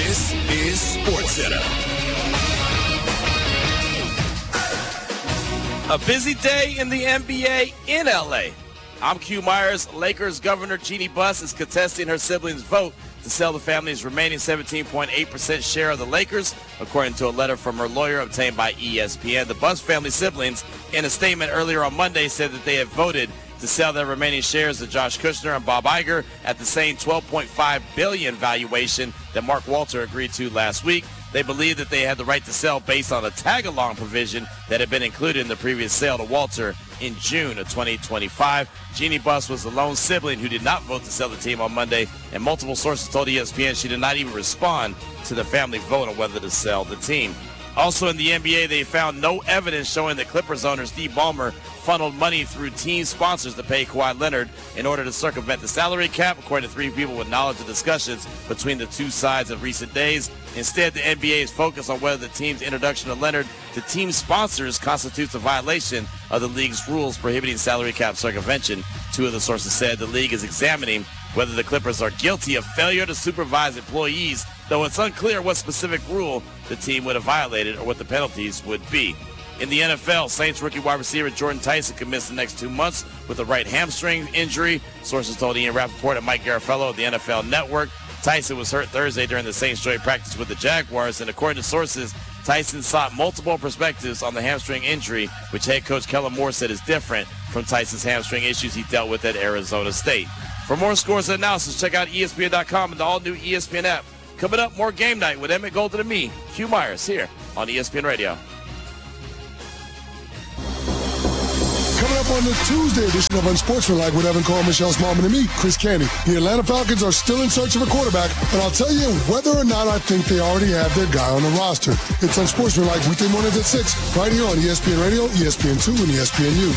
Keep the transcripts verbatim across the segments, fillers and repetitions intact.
This is SportsCenter. A busy day in the N B A in L A. I'm Q Myers. Lakers Governor Jeannie Buss is contesting her siblings' vote to sell the family's remaining seventeen point eight percent share of the Lakers, according to a letter from her lawyer obtained by E S P N. The Buss family siblings, in a statement earlier on Monday, said that they have voted to sell their remaining shares to Josh Kushner and Bob Iger at the same twelve point five billion dollars valuation that Mark Walter agreed to last week. They believe that they had the right to sell based on a tag-along provision that had been included in the previous sale to Walter in June of twenty twenty-five. Jeannie Buss was the lone sibling who did not vote to sell the team on Monday, and multiple sources told E S P N she did not even respond to the family vote on whether to sell the team. Also in the N B A, they found no evidence showing that Clippers owner Steve Ballmer funneled money through team sponsors to pay Kawhi Leonard in order to circumvent the salary cap, according to three people with knowledge of discussions between the two sides of recent days. Instead, the N B A is focused on whether the team's introduction of Leonard to team sponsors constitutes a violation of the league's rules prohibiting salary cap circumvention. Two of the sources said the league is examining whether the Clippers are guilty of failure to supervise employees, though it's unclear what specific rule the team would have violated or what the penalties would be. In the N F L, Saints rookie wide receiver Jordan Tyson could miss the next two months with a right hamstring injury. Sources told Ian Rappaport and Mike Garafolo of the N F L Network. Tyson was hurt Thursday during the Saints joint practice with the Jaguars, and according to sources, Tyson sought multiple perspectives on the hamstring injury, which head coach Kellen Moore said is different from Tyson's hamstring issues he dealt with at Arizona State. For more scores and analysis, check out E S P N dot com and the all-new E S P N app. Coming up, more Game Night with Emmett Golden and me, Q Myers, here on E S P N Radio. Coming up on the Tuesday edition of Unsportsmanlike with Evan Cole, Michelle Smallman, and me, Chris Candy. The Atlanta Falcons are still in search of a quarterback, and I'll tell you whether or not I think they already have their guy on the roster. It's Unsportsmanlike weekday mornings at six, right here on E S P N Radio, E S P N two, and E S P N U.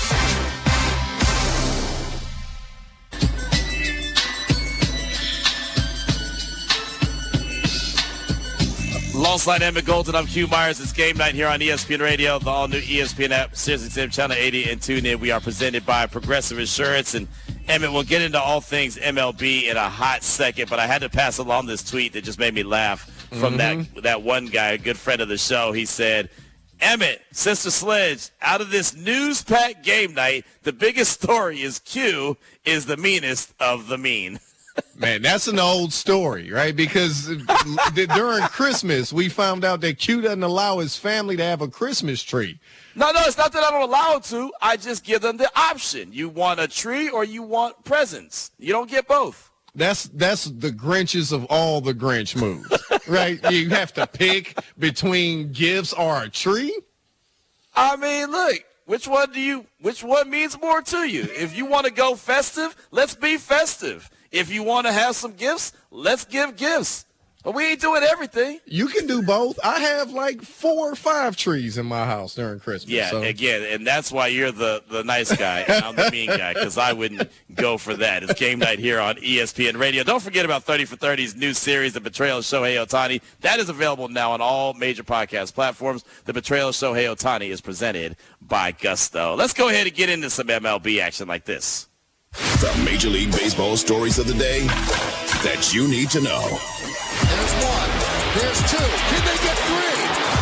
Alongside Emmett Golden, I'm Q Myers. It's Game Night here on E S P N Radio, the all-new E S P N app, SiriusXM Channel eighty, and tune in. We are presented by Progressive Insurance. And Emmett, we'll get into all things M L B in a hot second, but I had to pass along this tweet that just made me laugh from mm-hmm. that that one guy, a good friend of the show. He said, Emmett, Sister Sledge, out of this news-packed game night, the biggest story is Q is the meanest of the mean. Man, that's an old story, right? Because during Christmas, we found out that Q doesn't allow his family to have a Christmas tree. No, no, it's not that I don't allow it to. I just give them the option. You want a tree or you want presents. You don't get both. That's that's the Grinches of all the Grinch moves, right? You have to pick between gifts or a tree. I mean, look, which one do you? Which one means more to you? If you want to go festive, let's be festive. If you want to have some gifts, let's give gifts. But we ain't doing everything. You can do both. I have like four or five trees in my house during Christmas. Yeah, so. Again, and that's why you're the, the nice guy and I'm the mean guy, because I wouldn't go for that. It's Game Night here on E S P N Radio. Don't forget about thirty for thirty's new series, The Betrayal of Shohei Ohtani. That is available now on all major podcast platforms. The Betrayal of Shohei Ohtani is presented by Gusto. Let's go ahead and get into some M L B action like this. The Major League Baseball stories of the day that you need to know. There's one. There's two. Can they get three?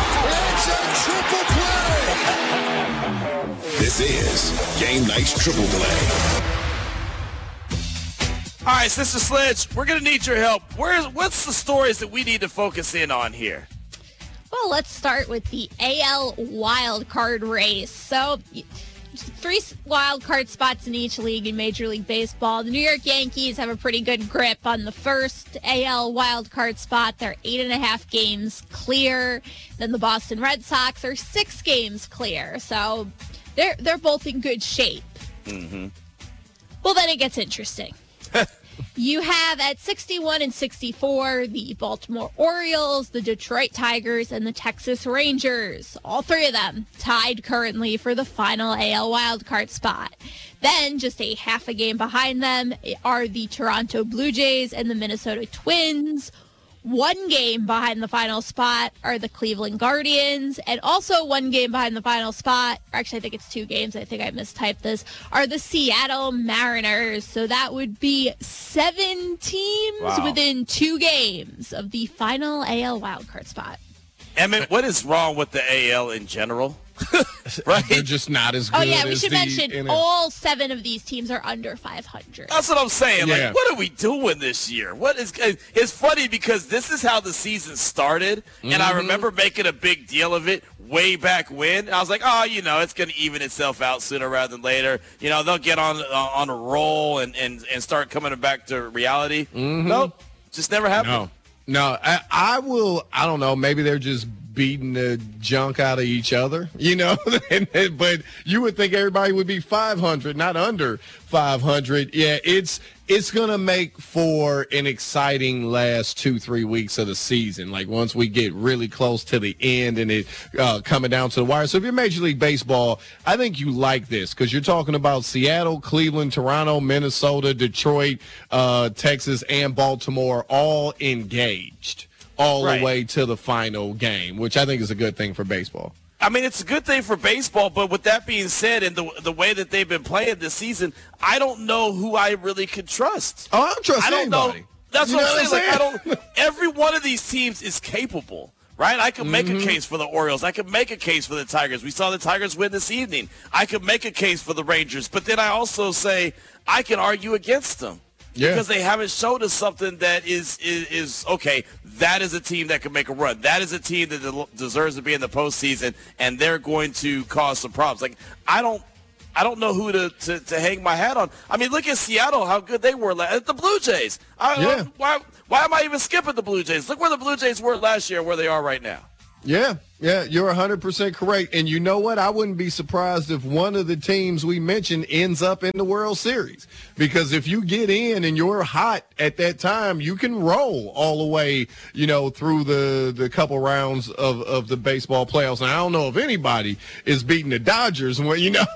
It's a triple play. This is Game Night's Triple Play. All right, Sister Sledge, we're going to need your help. Where's What's the stories that we need to focus in on here? Well, let's start with the A L wild card race. So, three wild card spots in each league in Major League Baseball. The New York Yankees have a pretty good grip on the first A L wild card spot. They're eight and a half games clear. Then the Boston Red Sox are six games clear. So they're they're both in good shape. Mm-hmm. Well, then it gets interesting. You have at sixty-one and sixty-four the Baltimore Orioles, the Detroit Tigers, and the Texas Rangers. All three of them tied currently for the final A L wildcard spot. Then, just a half a game behind them are the Toronto Blue Jays and the Minnesota Twins. One game behind the final spot are the Cleveland Guardians, and also one game behind the final spot, or actually I think it's two games, I think I mistyped this, are the Seattle Mariners. So that would be seven teams Wow. within two games of the final A L wildcard spot. Emmett, what is wrong with the A L in general? Right? They're just not as good Oh, yeah, we as should the mention N F L. all seven of these teams are under five hundred. That's what I'm saying. Yeah. Like, what are we doing this year? What is? It's funny because this is how the season started, and Mm-hmm. I remember making a big deal of it way back when. I was like, oh, you know, it's going to even itself out sooner rather than later. You know, they'll get on uh, on a roll and, and, and start coming back to reality. Mm-hmm. Nope, just never happened. No, no, I, I will. I don't know. Maybe they're just beating the junk out of each other, you know. But you would think everybody would be five hundred, not under five hundred. Yeah, it's it's gonna make for an exciting last two three weeks of the season. Like once we get really close to the end and it uh, coming down to the wire. So if you're Major League Baseball, I think you like this because you're talking about Seattle, Cleveland, Toronto, Minnesota, Detroit, uh, Texas, and Baltimore all engaged all Right. the way to the final game, which I think is a good thing for baseball. I mean, it's a good thing for baseball, but with that being said, and the the way that they've been playing this season, I don't know who I really could trust. Oh, I don't trust I don't anybody. know. That's You what know I'm saying. Like, I saying? don't. Every one of these teams is capable, right? I could make Mm-hmm. a case for the Orioles. I could make a case for the Tigers. We saw the Tigers win this evening. I could make a case for the Rangers, but then I also say I can argue against them. Yeah. Because they haven't showed us something that is, is is okay. That is a team that can make a run. That is a team that de- deserves to be in the postseason, and they're going to cause some problems. Like I don't, I don't know who to, to, to hang my hat on. I mean, look at Seattle, how good they were last. The Blue Jays. I, Yeah. Why why am I even skipping the Blue Jays? Look where the Blue Jays were last year, and where they are right now. Yeah, yeah, you're one hundred percent correct. And you know what? I wouldn't be surprised if one of the teams we mentioned ends up in the World Series. Because if you get in and you're hot at that time, you can roll all the way, you know, through the, the couple rounds of, of the baseball playoffs. And I don't know if anybody is beating the Dodgers, when, you know,